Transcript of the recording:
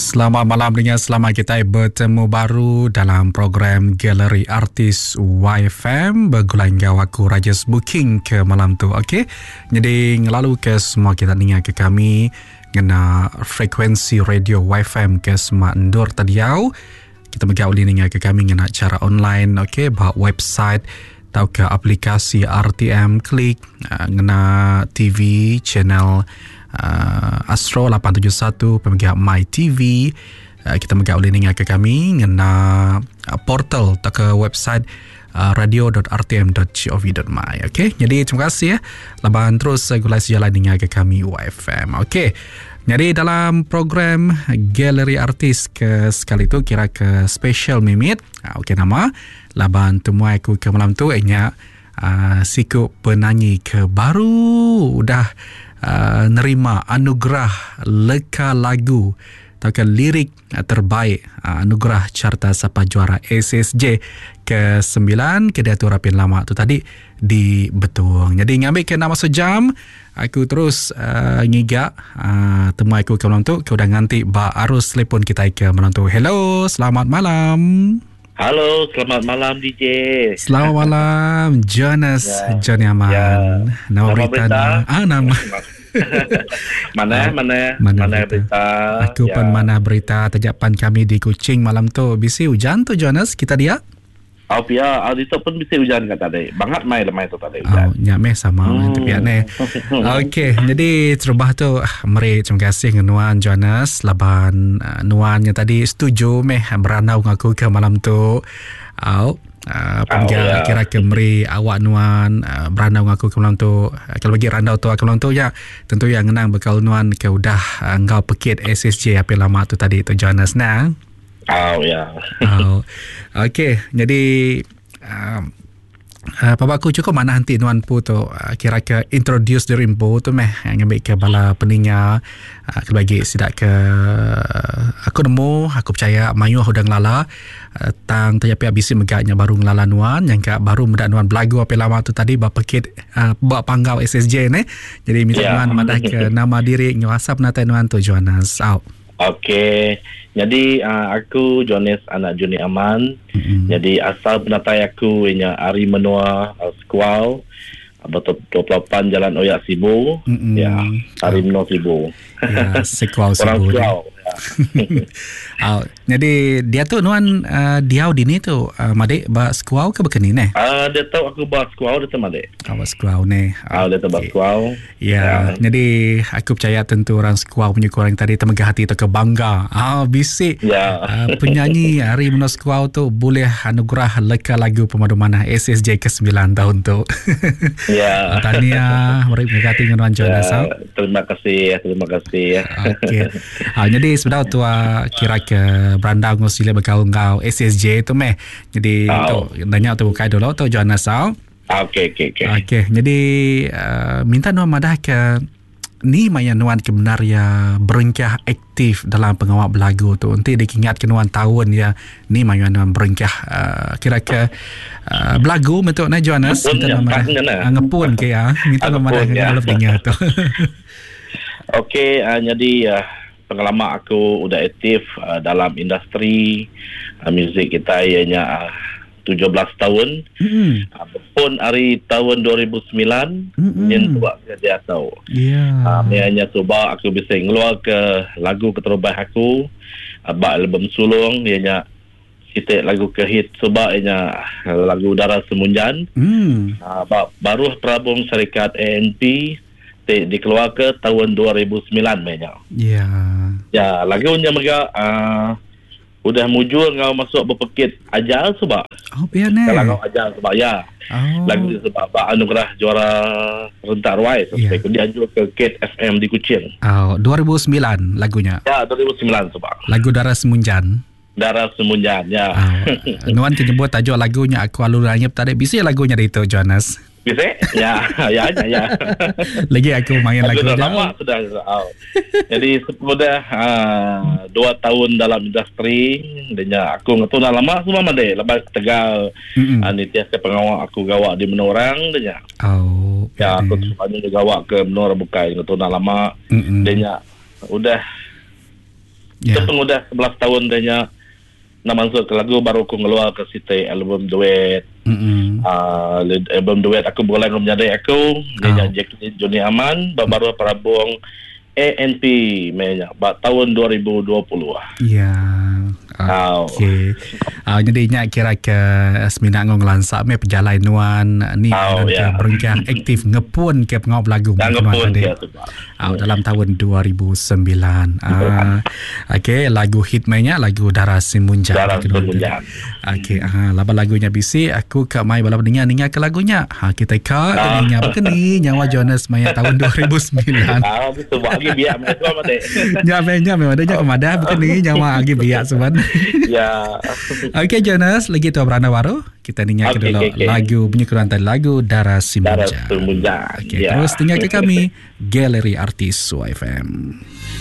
Selamat malam dengan selamat kita bertemu baru dalam program Galeri Artis YFM bergulang gawaku Rajas Booking ke malam tu. Okey. Jadi ngelalu ke semua kita dengar ke kami ngena frekuensi radio YFM ke semua endur tadiau. Kita megauli dengar ke kami ngena cara online, okey, bah website atau ke aplikasi RTM Klik, ngena TV channel Astro 871 pemegang My TV. Kita megak boleh dengar ke kami ngena portal atau ke website radio.rtm.gov.my. Okey, jadi terima kasih ya. Laban terus gulai sejalan dengar ke kami YFM. Okey. Jadi dalam program Galeri Artis ke sekali tu kira ke special mimit. Okey, nama laban temuai aku ke malam tu ianya siku penyanyi ke baru udah nerima anugerah leka lagu atau lirik terbaik anugerah carta sapa juara SSJ ke-9 ke dia tu rapin lama tu tadi di Betung. Jadi ngambil ke nama sejam aku terus ngigak temu aku ke malam tu ke udah nganti ba arus telefon kita ke malam tu. Hello, selamat malam. Halo, selamat malam DJ. Selamat malam Jonas, Johnny Aman. Ya. Nama berita. Nama. Mana berita. Aku pun mana berita tajapan kami di Kuching malam tu. Bisi hujan tu Jonas, kita dia. Itu pun bisa hujan kat tadi. Bangat mai lemai tu tadi hujan. Nyameh sama tu pihak ni. Okey, jadi terubah tu meri terima kasih ngenuan Jonas laban nuannya tadi setuju meh beranau ngaku ke malam tu. Kira kemeri awak nuan beranau ngaku ke malam tu. Kalau bagi randau tu ke malam tu ya tentu yang ngenang bekal nuan ke udah engkau pekit SSJ apa lama tu tadi tu Jonas nah. Okey, jadi Papa aku cukup mana nanti nuan pu tu kira ke introduce diri pu tu meh ngambil ke bala peninga ke bagi sidak ke aku nemu aku percaya mayu udah ngelala tang tapi habis megaknya baru ngelala nuan yang ke baru muda nuan belagu apa lama tu tadi bapakit buat panggau SSJ ni. Jadi minta nuan madah ke nama diri WhatsApp nata nuan tu Jonas. Okey. Jadi aku Jonas anak Juni Aman. Jadi asal penatai aku ianya Ari Menua Squaw. Betul 28 Jalan Oyak Sibu. Ya, Ari Menua Sibu. Ya, Squaw Sibu. Jadi dia tu nuan diau dini tu madik ba Squaw ke bekeni neh? Dia tahu aku ba Squaw dia tu madik. Awak Squaw neh. Dia tahu ba Squaw. Ya, jadi aku percaya tentu orang Squaw punya korang tadi temegah hati tu ke bangga. Bisik. Penyanyi Ari Menua Squaw tu boleh anugerah leka lagu pemadu mana SSJ ke-9 tahun tu. Ya. Tahniah, mari mengati dengan Jonas. Terima kasih. Okey. Jadi sebenarnya tu kira ke berandang ngosile bergaung-gaung SSJ tu meh. Jadi tu nanya tu bukai dulu tu Jonas. Okey. Jadi minta nuan madah ke ni maya nuan kebenar ya berengkah aktif dalam pengawal belagu tu. Nanti diingat ke nuan tahun ya ni maya nuan berengkah kira ke belagu betul na Jonas. Minta nuan madah ngepun ke ya. Minta nuan madah kalau dengar tu. Okey, jadi pengalaman aku udah aktif dalam industri muzik kita ianya 17 tahun. Pun hari tahun 2009 yang buat dia tahu. Hanya cuba aku bisa ngeluar ke lagu keterbaik aku album sulung ianya kita lagu ke hit cuba ianya lagu Darah Semunjan. Baru perabung syarikat ANP dikeluar ke tahun 2009 banyak. Ya, lagunya mereka udah mujur ngau masuk berpekit ajal sebab. Kalau ngau ajal sebab ya. Lagu sebab anugerah juara rentak Ruai sampai dianjur ke Kate FM di Kuching. 2009 lagunya. Ya, 2009 sebab. Lagu Darah Semunjan. Darah Semunjan ya. Nuan nyebut tajuk lagunya aku alur langit tadi bisa lagunya itu Jonas. Bisa? Ya. Lagi aku main lagu dah lama sudah. Jadi sudah 2 tahun dalam industri dan aku ngetuna lama semua made lepas Tegal Nitias ke pengawal aku gawak di Menorang dan aku sepanjang juga gawak ke Menora Bukai ngetuna lama dan udah Kita pengudah 11 tahun dia nak masuk ke lagu, baru aku ngeluar ke situ album duet. Album duet aku boleh menjadi aku dia Jacqueline Johnny Aman baru parabung ANP mainnya tahun 2020. Ya. Okey. Jadi nyak kira ke semina ngong lansak me perjalanan ni ke berengkah aktif ngepun ke pengau lagu dalam tahun 2009. Okey, lagu hit mainnya lagu Darah Semunjang. Okey, laba lagunya bisi aku ke mai bala dengar ke lagunya. Kita ka dengar begini nyawa Jonas main tahun 2009. Betul bagi biak mereka mate. Nya memang dia kemada begini nyawa lagi biak seban. Ya. Okey Jonas, lagi tu beranda baru. Kita dengar dulu lagu bunyi Quran tadi lagu Darah Semunjang. Darah Semunjang. Okey, terus dengar ke kami Galeri Artis YFM.